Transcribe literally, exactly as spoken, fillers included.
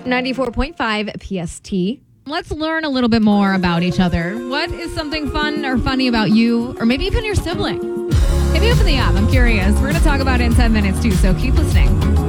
ninety-four point five P S T. Let's learn a little bit more about each other. What is something fun or funny about you, or maybe even your sibling? Hit me up in the app. I'm curious. We're going to talk about it in ten minutes, too, so keep listening.